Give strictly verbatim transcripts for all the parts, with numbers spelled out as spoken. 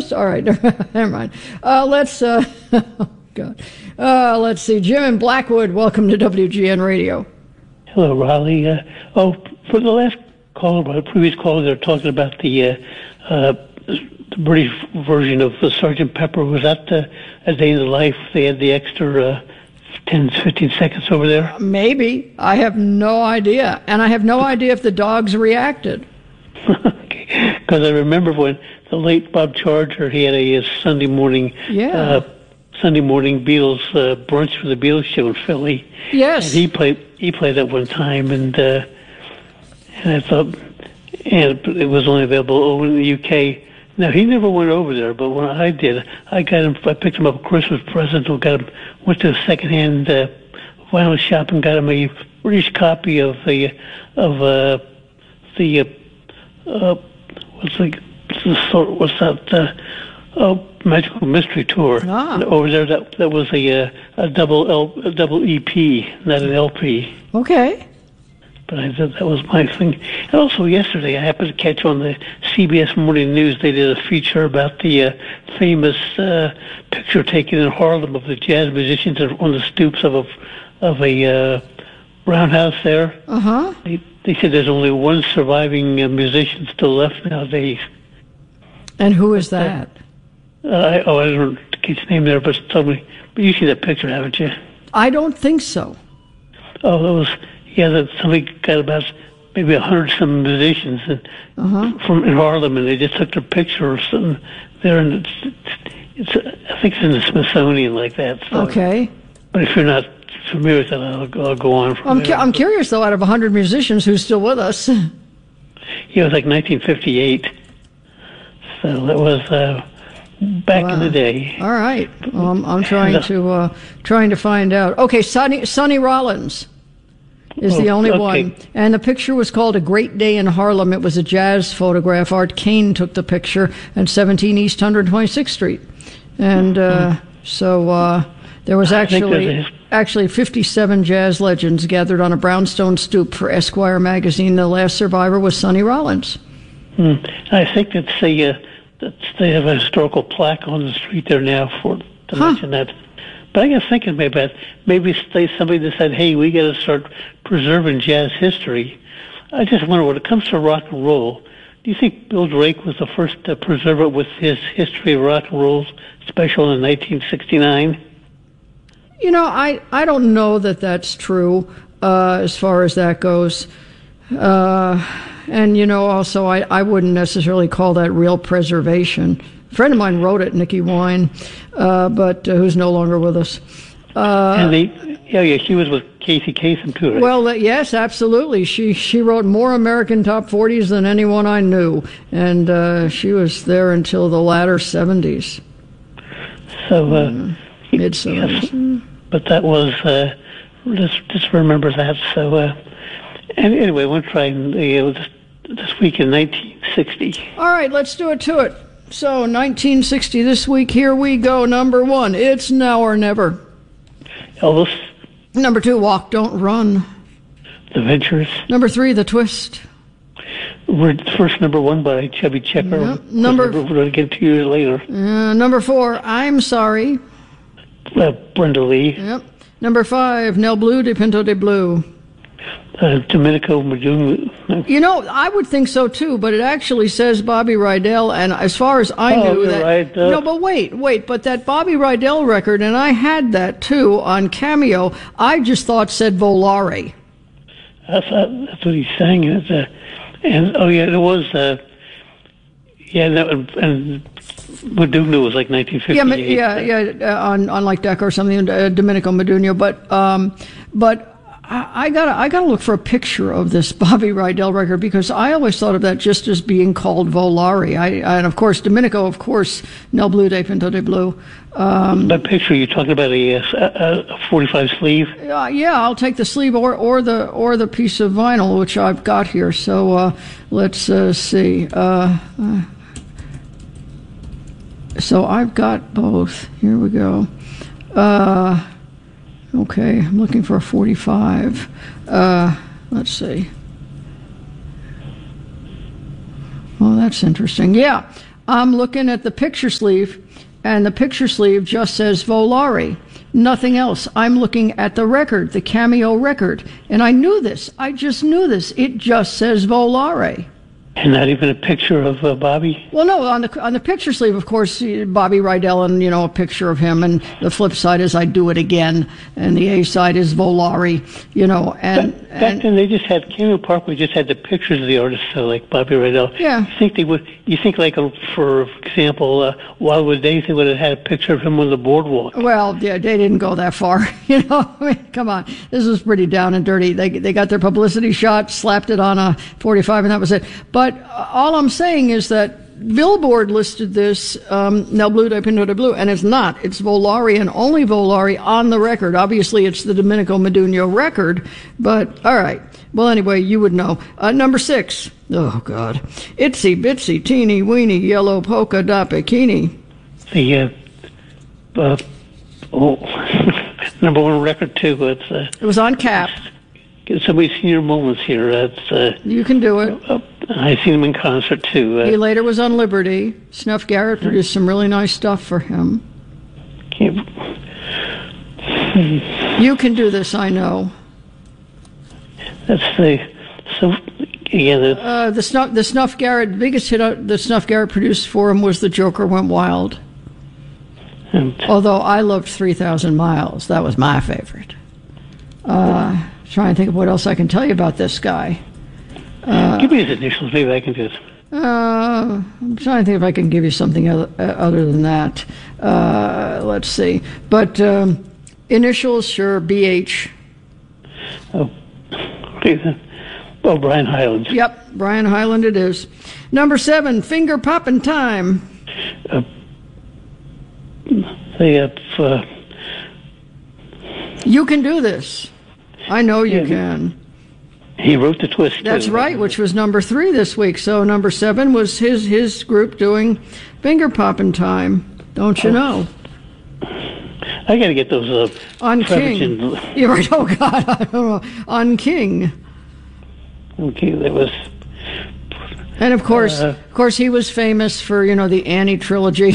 Coast. All right, never mind. Uh, let's, uh, oh, God. Uh, let's see. Jim in Blackwood, welcome to W G N Radio. Hello, Raleigh. Uh, oh, for the last call, the previous call, they're talking about the, uh, uh, the British version of the Sergeant Pepper. Was that uh, A Day in the Life? They had the extra uh, ten, fifteen seconds over there? Uh, maybe. I have no idea. And I have no idea if the dogs reacted. Because I remember when the late Bob Charger, he had a, a Sunday morning yeah. uh, Sunday morning Beatles uh, brunch for the Beatles show in Philly. Yes. And he played he played that one time, and uh, and I thought, and it was only available over in the U K. Now, he never went over there, but when I did, I got him. I picked him up a Christmas present. Or got him. Went to a secondhand uh, vinyl shop and got him a British copy of the of uh, the uh, uh, what's the what's that uh, oh, Magical Mystery Tour ah. over there. That that was a uh, a double L, a double E P, not an L P. Okay. But I thought that was my thing. And also yesterday, I happened to catch on the C B S Morning News, they did a feature about the uh, famous uh, picture taken in Harlem of the jazz musicians on the stoops of a, of a uh, roundhouse there. Uh-huh. They, they said there's only one surviving uh, musician still left nowadays. And who is that? Uh, I, oh, I don't know his name there, but somebody, but you see that picture, haven't you? I don't think so. Oh, that was... Yeah, that somebody got about maybe a hundred some musicians and, uh-huh. from in Harlem, and they just took their picture or something there, and it's, it's, it's I think it's in the Smithsonian like that. So. Okay. But if you're not familiar with that, I'll, I'll go on from I'm there. cu- I'm curious though. Out of a hundred musicians, who's still with us? Yeah, it was like nineteen fifty-eight, so that was uh, back wow. in the day. All right, um, I'm trying to uh, trying to find out. Okay, Sonny Sonny Rollins is the only okay. one. And the picture was called A Great Day in Harlem. It was a jazz photograph. Art Kane took the picture, and seventeen East one hundred twenty-sixth Street. And uh, mm-hmm. so uh, there was actually actually fifty-seven jazz legends gathered on a brownstone stoop for Esquire magazine. The last survivor was Sonny Rollins. Mm. I think it's a, uh, that's, they have a historical plaque on the street there now for to huh. mention that. But I got thinking maybe about maybe somebody decided, hey, we got to start preserving jazz history. I just wonder, when it comes to rock and roll, do you think Bill Drake was the first to preserve it with his History of Rock and Roll special in nineteen sixty-nine? You know, I, I don't know that that's true uh, as far as that goes. Uh, and, you know, also, I, I wouldn't necessarily call that real preservation. A friend of mine wrote it, Nikki Wine, uh, but uh, who's no longer with us. Uh, and they, yeah, yeah, she was with Casey Kasem too, right? Well, uh, yes, absolutely. She she wrote more American top forties than anyone I knew, and uh, she was there until the latter seventies. So, uh, uh, mid seventies. Yes, but that was uh, just just remember that. So, uh, and anyway, we'll try and uh, this, this week in nineteen sixty. All right, let's do it to it. So, nineteen sixty this week, here we go. Number one, It's Now or Never. Elvis. Number two, Walk, Don't Run. The Ventures. Number three, The Twist. We're first number one by Chubby Checker. Yep. Number we're going to get two years later. Uh, number four, I'm Sorry. Uh, Brenda Lee. Yep. Number five, Nel Blue de Pinto de Blue. Uh, Domenico Modugno. You know, I would think so too, but it actually says Bobby Rydell, and as far as I oh, knew that. Right, uh, no, but wait, wait, but that Bobby Rydell record, and I had that too on Cameo. I just thought said Volare. That's uh, that's what he's saying. It's, uh, and oh yeah, it was. Uh, yeah, no, and Modugno was like nineteen fifty-eight. Yeah, yeah, yeah. Uh, on on like Decca or something, uh, Domenico Modugno, but um, but. I gotta, I gotta look for a picture of this Bobby Rydell record, because I always thought of that just as being called Volare. I, and of course, Domenico, of course, Nel Blue de Pinto de Blue. Um, that picture, you're talking about a, a, a forty-five sleeve? Uh, yeah, I'll take the sleeve or, or the or the piece of vinyl, which I've got here. So uh, let's uh, see. Uh, uh, so I've got both. Here we go. Uh, Okay, I'm looking for a forty-five. Uh, let's see. Well, that's interesting. Yeah. I'm looking at the picture sleeve, and the picture sleeve just says Volare. Nothing else. I'm looking at the record, the Cameo record, and I knew this. I just knew this. It just says Volare. And not even a picture of uh, Bobby? Well, no, on the on the picture sleeve, of course, Bobby Rydell, and, you know, a picture of him, and the flip side is I Do It Again, and the A side is Volare, you know, and... Back, back and, then, they just had, Cameo Parkway just had the pictures of the artists, uh, like Bobby Rydell. Yeah. You think they would, you think, like, uh, for example, uh, Wildwood Days, they would have had a picture of him on the boardwalk. Well, yeah, they didn't go that far, you know, I mean, come on, this was pretty down and dirty. They they got their publicity shot, slapped it on a forty-five, and that was it. But all I'm saying is that Billboard listed this, um, Nel Blue de Pinto de Blue, and it's not. It's Volare and only Volare on the record. Obviously, it's the Domenico Modugno record, but all right. Well, anyway, you would know. Uh, number six. Oh, God. Itsy Bitsy Teeny Weeny Yellow Polka Dot Bikini. The, uh, uh, oh, number one record, too. It's, uh, it was on Cap. Get somebody's senior moments here. It's, uh, you can do it. Uh, I seen him in concert, too. Uh, he later was on Liberty. Snuff Garrett produced some really nice stuff for him. You can do this, I know. That's the... So, yeah, the... Uh, the, Snuff, the Snuff Garrett, biggest hit uh, the Snuff Garrett produced for him was The Joker Went Wild. And, although I loved three thousand miles. That was my favorite. Uh, trying to think of what else I can tell you about this guy. Uh, give me his initials. Maybe I can do it. Uh, I'm trying to think if I can give you something other, uh, other than that. Uh, let's see. But um, initials, sure, B H. Oh, oh, Brian Hyland. Yep, Brian Hyland it is. Number seven, Finger Poppin' Time. Uh, they have... Uh, you can do this. I know you yeah, can. He wrote the twist. That's too. right, which was number three this week. So number seven was his his group doing Finger Poppin' Time. Don't you oh. know? I got to get those uh, on King. And... You're right. Oh God, I don't know. On King. Okay, that was. And of course, uh, of course, he was famous for, you know, the Annie trilogy.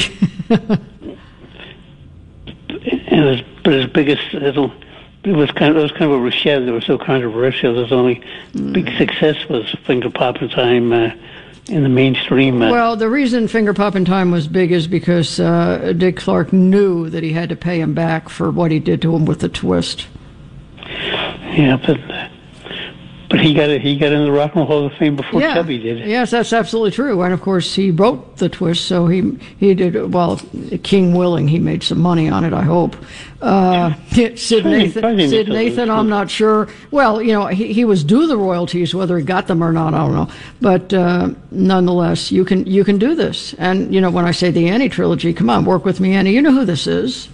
and his, but his biggest. It was kind of it was kind of a Rochelle. It was so controversial. His only mm. big success was Finger Poppin' Time uh, in the mainstream. Uh, well, the reason Finger Poppin' Time was big is because uh, Dick Clark knew that he had to pay him back for what he did to him with the twist. Yeah, but but he got it. He got in the Rock and Roll Hall of Fame before yeah. Chubby did. Yes, that's absolutely true. And of course, he wrote the twist, so he he did well. King willing, he made some money on it. I hope. Uh, Sid Nathan, Sid Nathan, I'm not sure. Well, you know, he, he was due the royalties, whether he got them or not, I don't know. But uh, nonetheless, you can you can do this. And you know, when I say the Annie trilogy, come on, work with me, Annie. You know who this is?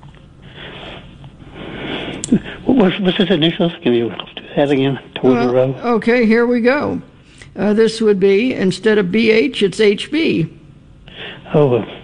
What's, what's his initials? Can you do that again? Well, okay, here we go. Uh, this would be, instead of B H, it's H B. Oh. Uh,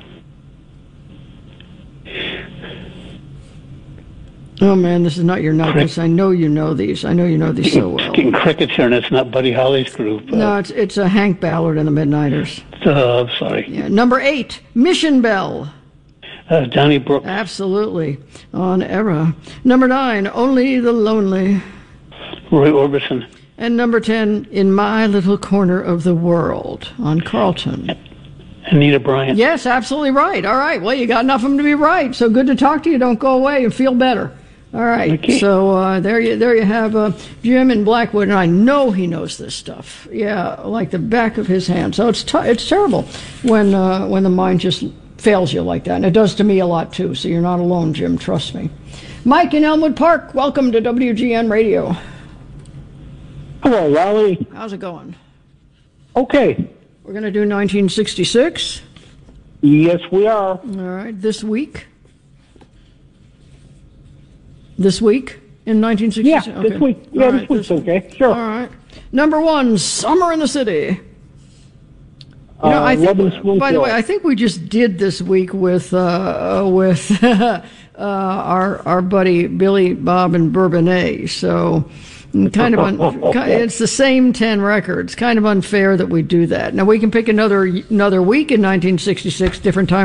Oh, man, this is not your notice. I know you know these. I know you know these so well. It's getting crickets here, and it's not Buddy Holly's group. Uh, no, it's it's a Hank Ballard and the Midnighters. Uh, I'm sorry. Yeah. Number eight, Mission Bell. Uh, Donnie Brooks. Absolutely. On Era. Number nine, Only the Lonely. Roy Orbison. And number ten, In My Little Corner of the World, on Carlton. Anita Bryant. Yes, absolutely right. All right. Well, you got enough of them to be right. So good to talk to you. Don't go away and feel better. All right. Okay. So uh, there you there you have uh, Jim in Blackwood, and I know he knows this stuff. Yeah, like the back of his hand. So it's t- it's terrible when uh, when the mind just fails you like that, and it does to me a lot too. So you're not alone, Jim. Trust me. Mike in Elmwood Park. Welcome to W G N Radio. Hello, Wally. How's it going? Okay. We're going to do nineteen sixty-six. Yes, we are. All right. This week. This week in nineteen sixty-six? Yeah, okay. this week. Yeah, All this right, week's this okay. Sure. All right. Number one, Summer in the City. You know, uh, I think, by the way, I think we just did this week with uh, with uh, our our buddy Billy Bob and Bourbonnais. So Kind of, un- it's the same ten records. Kind of unfair that we do that. Now we can pick another another week in nineteen sixty-six, different time